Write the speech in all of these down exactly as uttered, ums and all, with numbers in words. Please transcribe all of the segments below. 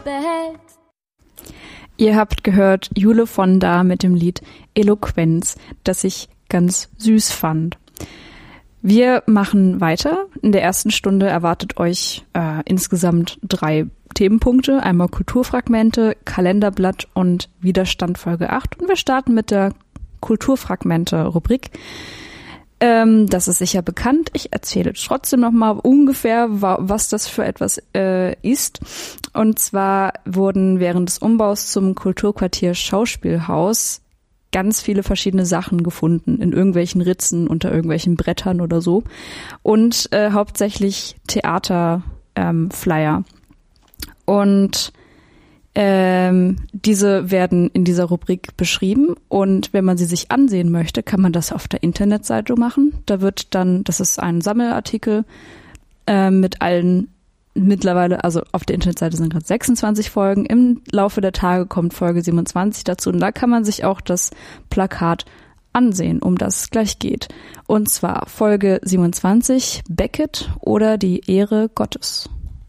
bed. Ihr habt gehört Jule Fonda mit dem Lied Eloquenz, das ich ganz süß fand. Wir machen weiter. In der ersten Stunde erwartet euch äh, insgesamt drei Themenpunkte. Einmal Kulturfragmente, Kalenderblatt und Widerstand Folge acht. Und wir starten mit der Kulturfragmente-Rubrik. Ähm, das ist sicher bekannt. Ich erzähle trotzdem noch mal ungefähr, wa- was das für etwas äh, ist. Und zwar wurden während des Umbaus zum Kulturquartier Schauspielhaus ganz viele verschiedene Sachen gefunden, in irgendwelchen Ritzen, unter irgendwelchen Brettern oder so. Und äh, hauptsächlich Theaterflyer. Ähm, und ähm, diese werden in dieser Rubrik beschrieben. Und wenn man sie sich ansehen möchte, kann man das auf der Internetseite machen. Da wird dann, das ist ein Sammelartikel äh, mit allen mittlerweile, also auf der Internetseite sind gerade sechsundzwanzig Folgen. Im Laufe der Tage kommt Folge siebenundzwanzig dazu. Und da kann man sich auch das Plakat ansehen, um das es gleich geht. Und zwar Folge siebenundzwanzig, Beckett oder die Ehre Gottes.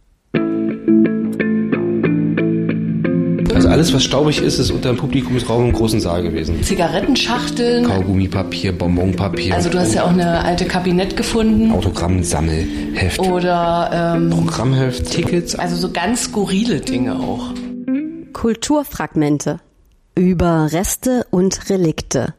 Also alles, was staubig ist, ist unter dem Publikumsraum im großen Saal gewesen. Zigarettenschachteln. Kaugummipapier, Bonbonpapier. Also du hast ja auch eine alte Kabinett gefunden. Autogrammsammelheft. Oder ähm, Programmheft, Tickets. Also so ganz skurrile Dinge auch. Kulturfragmente. Überreste und Relikte.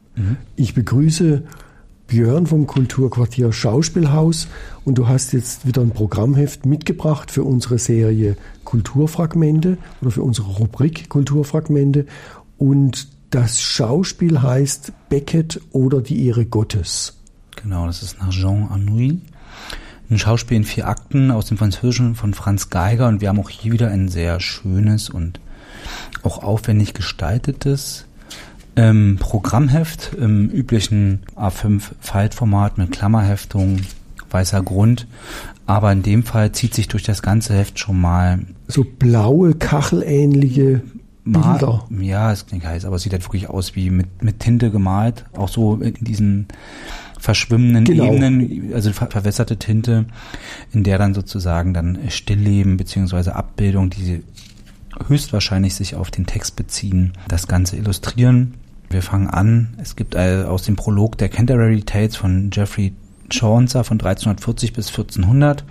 Ich begrüße Björn vom Kulturquartier Schauspielhaus und du hast jetzt wieder ein Programmheft mitgebracht für unsere Serie Kulturfragmente oder für unsere Rubrik Kulturfragmente und das Schauspiel heißt Beckett oder die Ehre Gottes. Genau, das ist nach Jean Anouilh. Ein Schauspiel in vier Akten aus dem Französischen von Franz Geiger und wir haben auch hier wieder ein sehr schönes und auch aufwendig gestaltetes Ähm, Programmheft im üblichen A fünf Faltformat mit Klammerheftung, weißer Grund, aber in dem Fall zieht sich durch das ganze Heft schon mal so blaue, kachelähnliche Bilder. Mal, ja, es klingt heiß, aber es sieht halt wirklich aus wie mit, mit Tinte gemalt, auch so in diesen verschwimmenden genau. Ebenen, also ver- verwässerte Tinte, in der dann sozusagen dann Stillleben beziehungsweise Abbildungen, die höchstwahrscheinlich sich auf den Text beziehen, das Ganze illustrieren. Wir fangen an, es gibt äh, aus dem Prolog der Canterbury Tales von Geoffrey Chaucer von dreizehnhundertvierzig bis vierzehnhundert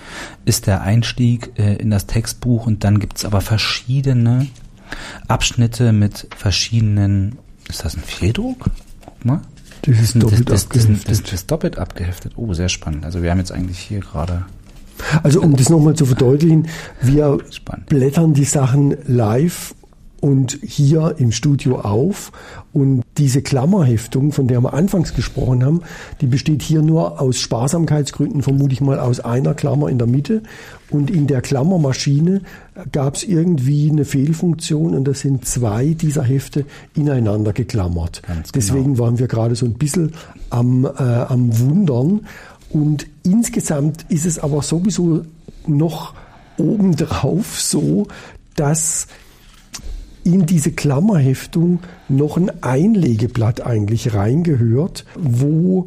ist der Einstieg äh, in das Textbuch und dann gibt es aber verschiedene Abschnitte mit verschiedenen, ist das ein Fehldruck? Guck mal. Das ist doppelt das, das, abgeheftet. Das, das, das ist doppelt abgeheftet. Oh, sehr spannend. Also wir haben jetzt eigentlich hier gerade... Also um das nochmal zu verdeutlichen, wir Spannend. blättern die Sachen live und hier im Studio auf und diese Klammerheftung, von der wir anfangs gesprochen haben, die besteht hier nur aus Sparsamkeitsgründen, vermute ich mal aus einer Klammer in der Mitte und in der Klammermaschine gab es irgendwie eine Fehlfunktion und da sind zwei dieser Hefte ineinander geklammert. Ganz genau. Deswegen waren wir gerade so ein bisschen am, äh, am Wundern. Und insgesamt ist es aber sowieso noch obendrauf so, dass in diese Klammerheftung noch ein Einlegeblatt eigentlich reingehört, wo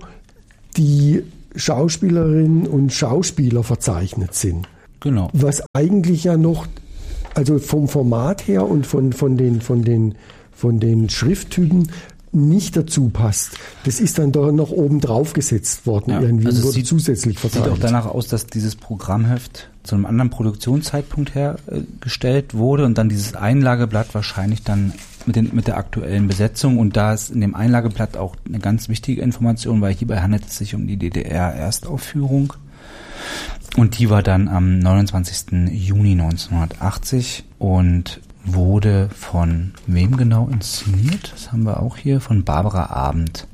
die Schauspielerinnen und Schauspieler verzeichnet sind. Genau. Was eigentlich ja noch, also vom Format her und von, von, den, von, den, von den Schrifttypen nicht dazu passt. Das ist dann da noch oben drauf gesetzt worden, Ja, irgendwie also es wurde sieht, zusätzlich verteilt. Sieht auch danach aus, dass dieses Programmheft zu einem anderen Produktionszeitpunkt hergestellt wurde und dann dieses Einlageblatt wahrscheinlich dann mit, den, mit der aktuellen Besetzung und da ist in dem Einlageblatt auch eine ganz wichtige Information, weil hierbei handelt es sich um die D D R-Erstaufführung und die war dann am neunundzwanzigsten Juni neunzehnhundertachtzig und wurde von wem genau inszeniert? Das haben wir auch hier, von Barbara Abend.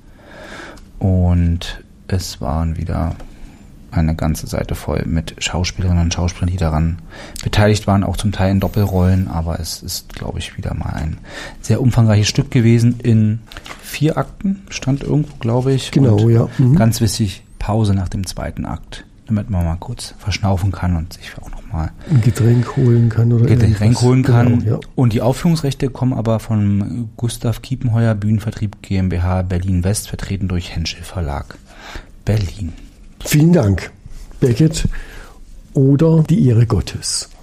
Und es waren wieder eine ganze Seite voll mit Schauspielerinnen und Schauspielern, die daran beteiligt waren, auch zum Teil in Doppelrollen, aber es ist, glaube ich, wieder mal ein sehr umfangreiches Stück gewesen. In vier Akten stand irgendwo, glaube ich. Genau, und ja. Mhm. Ganz wichtig, Pause nach dem zweiten Akt, damit man mal kurz verschnaufen kann und sich auch noch mal ein Getränk holen kann oder ein Getränk irgendwas. holen kann. Genau, ja. Und die Aufführungsrechte kommen aber von Gustav Kiepenheuer Bühnenvertrieb GmbH Berlin West, vertreten durch Henschel Verlag Berlin. Vielen Dank, Beckett oder die Ehre Gottes.